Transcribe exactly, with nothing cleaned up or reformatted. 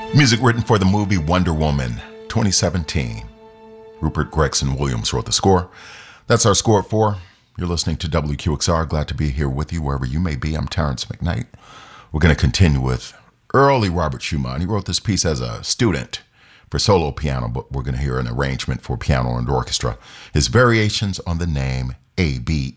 Music written for the movie Wonder Woman twenty seventeen. Rupert Gregson Williams wrote the score. That's our score at four. You're listening to W Q X R. Glad to be here with you wherever you may be. I'm Terrence McKnight. We're going to continue with early Robert Schumann. He wrote this piece as a student for solo piano, but we're going to hear an arrangement for piano and orchestra. His variations on the name A B